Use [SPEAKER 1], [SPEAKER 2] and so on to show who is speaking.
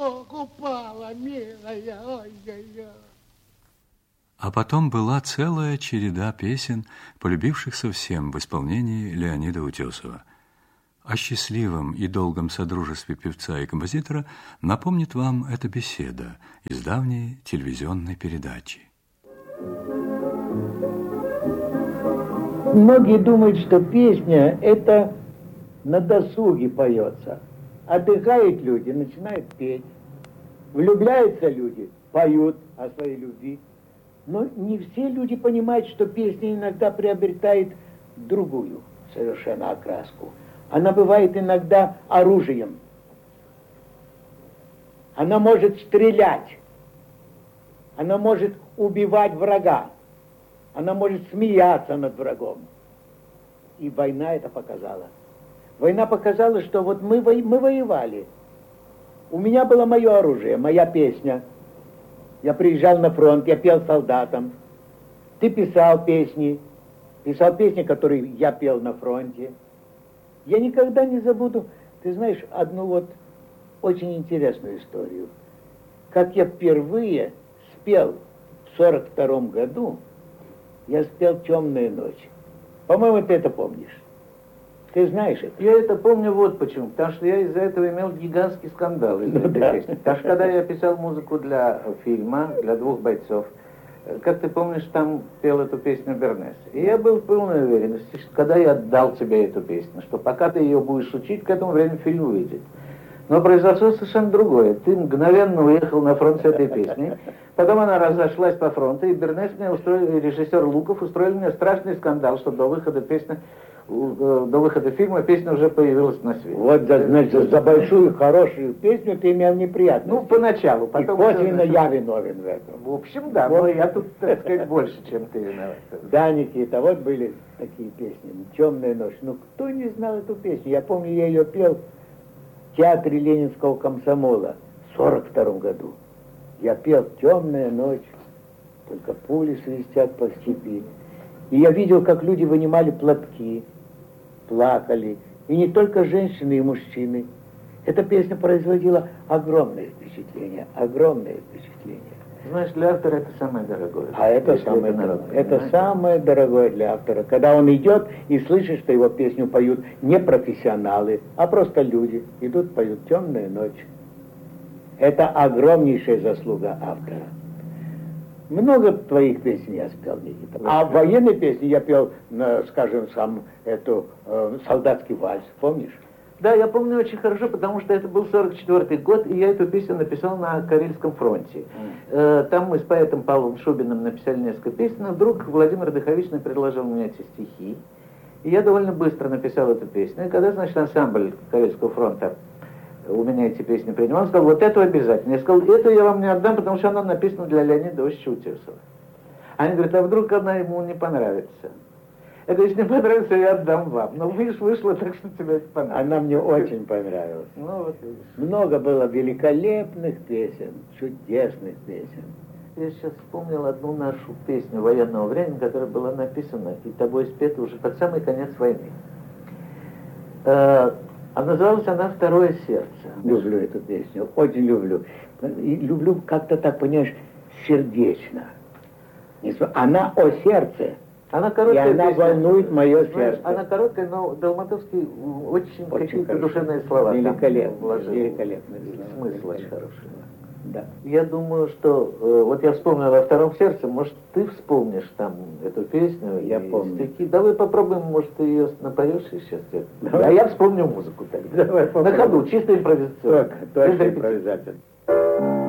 [SPEAKER 1] ох, упала, милая, ой-ой-ой.
[SPEAKER 2] А потом была целая череда песен, полюбившихся всем в исполнении Леонида Утесова. О счастливом и долгом содружестве певца и композитора напомнит вам эта беседа из давней телевизионной передачи.
[SPEAKER 3] Многие думают, что песня – это на досуге поется. Отдыхают люди, начинают петь. Влюбляются люди, поют о своей любви. Но не все люди понимают, что песня иногда приобретает другую совершенно окраску. Она бывает иногда оружием. Она может стрелять. Она может убивать врага. Она может смеяться над врагом. И война это показала. Война показала, что вот мы воевали. У меня было мое оружие, моя песня. Я приезжал на фронт, я пел солдатам. Ты писал песни, которые я пел на фронте. Я никогда не забуду, ты знаешь, одну вот очень интересную историю. Как я впервые спел в 1942 году, я спел «Темная ночь». По-моему, ты это помнишь. Ты знаешь это?
[SPEAKER 4] Я это помню вот почему. Потому что я из-за этого имел гигантский скандал из этой песни. Потому что когда я писал музыку для фильма, для «Двух бойцов», как ты помнишь, там пел эту песню Бернес. И я был в полной уверенности, что когда я отдал тебе эту песню, что пока ты ее будешь учить, к этому времени фильм выйдет. Но произошло совершенно другое. Ты мгновенно уехал на фронт с этой песней. Потом она разошлась по фронту, и Бернес мне устроил, режиссер Луков устроил мне страшный скандал, что до выхода фильма песня уже появилась на свете.
[SPEAKER 3] Вот, значит, за большую, хорошую песню ты имел неприятность.
[SPEAKER 4] Ну, поначалу. Потом
[SPEAKER 3] и косвенно я виновен в этом.
[SPEAKER 4] В общем, да, вот. Но я тут, так сказать, больше, чем ты виноват.
[SPEAKER 3] Да, Никита, вот были такие песни. «Темная ночь». Ну, кто не знал эту песню? Я помню, я ее пел в театре Ленинского комсомола в 1942 году. Я пел «Темная ночь», только пули свистят по степи. И я видел, как люди вынимали платки, плакали. И не только женщины и мужчины. Эта песня производила огромное впечатление, огромное впечатление.
[SPEAKER 4] Знаешь, для автора это самое дорогое.
[SPEAKER 3] А это самое дорогое. Это самое дорогое для автора. Когда он идет и слышит, что его песню поют не профессионалы, а просто люди. Идут, поют «Темная ночь». Это огромнейшая заслуга автора. Много твоих песен я спел, Никита. А в военной песне я пел, скажем, сам эту «Солдатский вальс». Помнишь?
[SPEAKER 4] Да, я помню очень хорошо, потому что это был 1944 год, и я эту песню написал на Карельском фронте. Там мы с поэтом Павлом Шубиным написали несколько песен, но вдруг Владимир Дыховичный предложил мне эти стихи. И я довольно быстро написал эту песню. И когда, значит, ансамбль Карельского фронта у меня эти песни принял, он сказал: вот эту обязательно. Я сказал: эту я вам не отдам, потому что она написана для Леонида Утесова. Они говорят: а вдруг она ему не понравится? Это если не понравится, я отдам вам. Но видишь, вышло так, что тебе это понравилось.
[SPEAKER 3] Она мне очень понравилась.
[SPEAKER 4] Ну, вот.
[SPEAKER 3] Много было великолепных песен, чудесных песен.
[SPEAKER 4] Я сейчас вспомнил одну нашу песню военного времени, которая была написана и тобой спета уже под самый конец войны. А называлась она «Второе сердце».
[SPEAKER 3] Люблю эту песню, очень люблю. И люблю как-то так, понимаешь, сердечно. Она о сердце.
[SPEAKER 4] Она короткая,
[SPEAKER 3] и она
[SPEAKER 4] песня,
[SPEAKER 3] волнует мое сердце.
[SPEAKER 4] Она короткая, но Долматовский очень какие-то душевные слова.
[SPEAKER 3] Великолепно. Великолепные
[SPEAKER 4] слова. Смысл очень хороший.
[SPEAKER 3] Да.
[SPEAKER 4] Я думаю, что вот я вспомнил о «Втором сердце», может, ты вспомнишь там эту песню?
[SPEAKER 3] Я помню.
[SPEAKER 4] Стихи. Давай попробуем, может, ты ее напоешь сейчас. А я вспомню музыку тогда.
[SPEAKER 3] Давай
[SPEAKER 4] на ходу, чисто импровизационно.
[SPEAKER 3] Только импровизация.